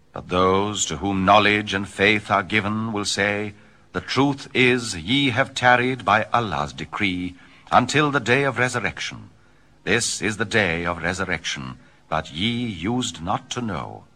But those to whom knowledge and faith are given will say, the truth is, ye have tarried by Allah's decree until the day of resurrection. This is the day of resurrection, but ye used not to know.